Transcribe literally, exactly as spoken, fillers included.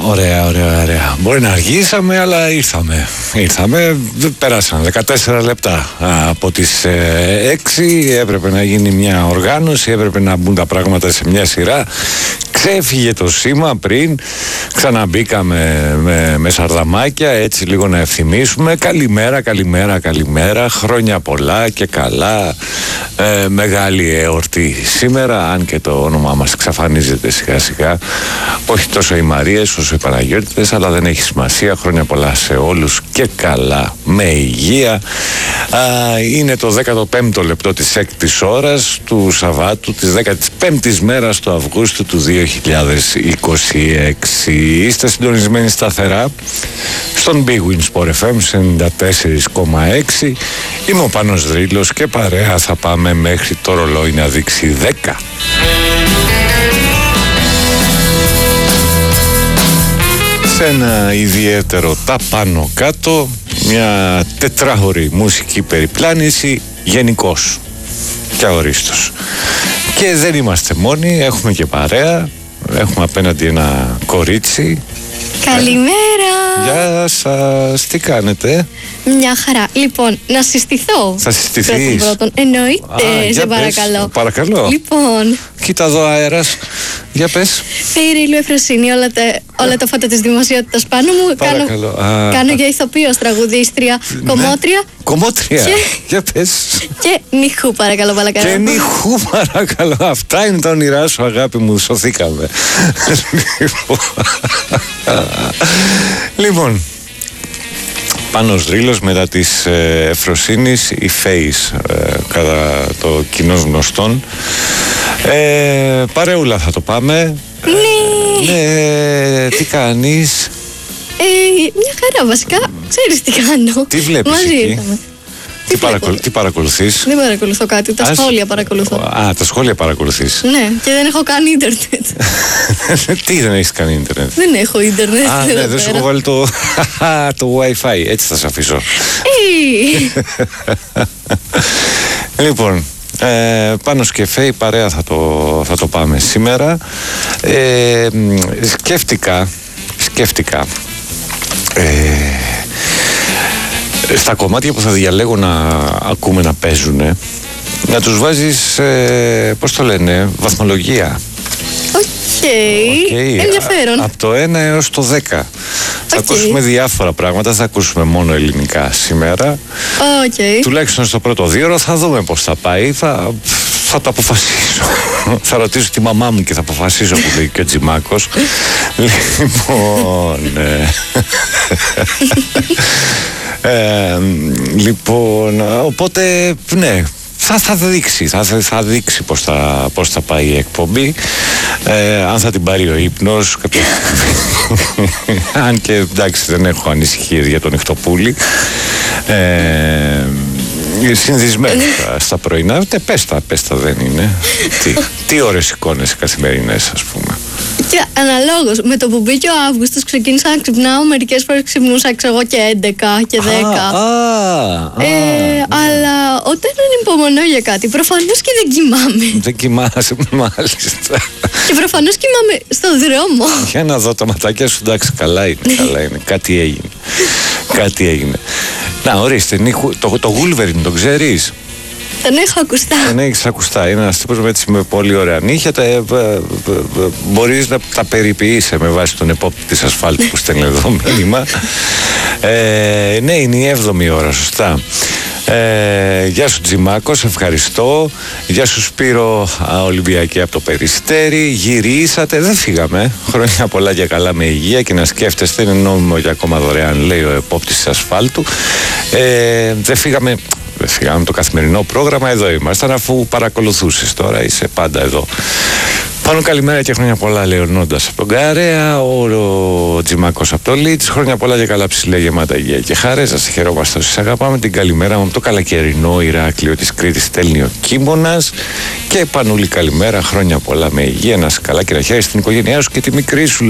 ωραία, ωραία, ωραία. Μπορεί να αργήσαμε, αλλά ήρθαμε. Ήρθαμε, πέρασαν δεκατέσσερα λεπτά από τις ε, έξι. Έπρεπε να γίνει μια οργάνωση, έπρεπε να μπουν τα πράγματα σε μια σειρά. Ξέφυγε το σήμα πριν, ξαναμπήκαμε με, με σαρδαμάκια, έτσι λίγο να ευθυμίσουμε. Καλημέρα, καλημέρα, καλημέρα, χρόνια πολλά και καλά. Ε, μεγάλη εορτή σήμερα, αν και το όνομά μας εξαφανίζεται σιγά σιγά. Όχι τόσο οι Μαρίες όσο οι Παναγιώτητες, αλλά δεν έχει σημασία. Χρόνια πολλά σε όλους και καλά, με υγεία. Α, είναι το δέκατο πέμπτο λεπτό της έκτης ώρας του Σαββάτου, της δέκατη πέμπτης μέρας του Αυγούστου του δύο χιλιάδες είκοσι έξι. Είστε συντονισμένοι σταθερά στον Big Win Sport εφ εμ ενενήντα τέσσερα κόμμα έξι. Είμαι ο Πάνος Δρύλος και παρέα θα πάμε μέχρι το ρολόι να δείξει δέκα. Σε ένα ιδιαίτερο τα πάνω κάτω, μια τετράχωρη μουσική περιπλάνηση γενικώς και αορίστος. Και δεν είμαστε μόνοι, έχουμε και παρέα. Έχουμε απέναντι ένα κορίτσι. Καλημέρα! Γεια σας, τι κάνετε? Μια χαρά. Λοιπόν, να συστηθώ. Θα συστηθείς? Εννοείται, Α, σε παρακαλώ. Πες, παρακαλώ. Λοιπόν. Κοίτα εδώ αέρας. Για πες. Ειρήνη Εφροσύνη, όλα τα, όλα τα φώτα της δημοσιότητας πάνω μου. Παρακαλώ. Κάνω, Α, κάνω για ηθοποιός, τραγουδίστρια, ναι. Κομμότρια. Κομμότρια. Και... Για πες. Και νυχού παρακαλώ, παρακαλώ. Και νυχού παρακαλώ. Αυτά είναι τα όνειρά σου, αγάπη μου. Σωθήκαμε. Λοιπόν, Πάνος Δρύλος, μετά της ε, Εφροσύνης, η Face, ε, κατά το κοινός γνωστόν. Ε, παρεούλα θα το πάμε. Ναι. Ε, ναι, τι κάνεις? Ε, μια χαρά βασικά, ξέρεις τι κάνω. Τι βλέπεις Μαζί εκεί? ήρθαμε. Τι, παρακολου... τι παρακολουθείς? Δεν παρακολουθώ κάτι, τα Ας... σχόλια παρακολουθώ. Α, τα σχόλια παρακολουθείς. Ναι, και δεν έχω καν ίντερνετ. Τι δεν έχεις κάνει ίντερνετ? Δεν έχω ίντερνετ. Α, ναι, δεν σου έχω βάλει το, το Wi-Fi, έτσι θα σε αφήσω. Λοιπόν, ε, πάνω σκεφέ, παρέα θα το, θα το πάμε σήμερα. Ε, σκέφτηκα, σκέφτηκα, ε, στα κομμάτια που θα διαλέγω να ακούμε να παίζουνε, να τους βάζεις, ε, πώς το λένε, βαθμολογία. Οκ, okay. okay. Ενδιαφέρον. Από το ένα έως το δέκα. Θα okay. ακούσουμε διάφορα πράγματα, θα ακούσουμε μόνο ελληνικά σήμερα. Okay. Τουλάχιστον στο πρώτο δύο ώρο θα δούμε πώς θα πάει. Θα, θα το αποφασίσω. Θα ρωτήσω τη μαμά μου και θα αποφασίσω, που λέει και ο Τζιμάκος. Λοιπόν... ε, λοιπόν, οπότε, ναι... Θα, θα δείξει, θα, θα δείξει πώς θα, πώς θα πάει η εκπομπή, ε, αν θα την πάρει ο ύπνος. Αν και εντάξει, δεν έχω ανησυχίες για τον Ιχτοπούλη. Ε, συνδυσμένα στα πρωινά. Τε, πες τα, πες τα, δεν είναι. Τι, τι ώρες σηκώνεσαι καθημερινές, ας πούμε? Και αναλόγως, με το που μπήκε ο Αύγουστος ξεκίνησα να ξυπνάω. Μερικές φορές ξυπνούσα ξέρω και έντεκα και δέκα. Α, α, ε, α, αλλά όταν ανυπομονώ για κάτι, προφανώς και δεν κοιμάμαι. Δεν κοιμάσαι, μάλιστα. Και προφανώς κοιμάμαι στο δρόμο. Για να δω τα ματάκια σου, εντάξει, καλά είναι, καλά είναι. Κάτι έγινε. Κάτι έγινε. Να, ορίστε, το, το Wolverine, το ξέρεις? Τον έχω ακουστά. Τον έχεις ακουστά. Είναι ένας τύπος έτσι με πολύ ωραία νύχια. Τα, ε, ε, ε, μπορείς να τα περιποιείσαι με βάση τον επόπτη της ασφάλτου που στέλνει εδώ μήνυμα. Ε, ναι, είναι η έβδομη ώρα, σωστά. Ε, γεια σου Τζιμάκος, ευχαριστώ. Γεια σου Σπύρο Ολυμπιακή από το Περιστέρι. Γυρίσατε, δεν φύγαμε. Χρόνια πολλά και καλά με υγεία και να σκέφτεστε, είναι νόμιμο και ακόμα δωρεάν, λέει ο επόπτης της ασφάλτου. Ε, δεν φύγαμε. Δεν φύγαμε το καθημερινό πρόγραμμα, εδώ ήμασταν, αφού παρακολουθούσες τώρα, είσαι πάντα εδώ. Πάνω καλημέρα και χρόνια πολλά, Λεωνώντας από τον Καρέα, ο, ο Τζιμάκος από το Λίτς. Χρόνια πολλά και καλά ψηλά, γεμάτα υγεία και χάρες. Σας χαιρόμαστε όσοι αγαπάμε. Την καλημέρα μου από το καλοκαιρινό Ηράκλειο της Κρήτης στέλνει ο Κίμωνας. Και Πανούλη καλημέρα, χρόνια πολλά με υγεία, να είσαι καλά και να χαίρεσαι την οικογένειά σου και τη μικρή σου.